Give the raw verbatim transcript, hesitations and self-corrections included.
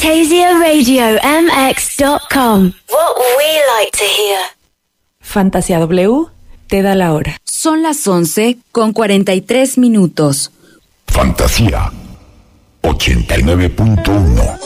Fantasia Radio M X dot com. What we like to hear. Fantasia W te da la hora. Son las once con cuarenta y tres minutos. Fantasía ochenta y nueve punto uno.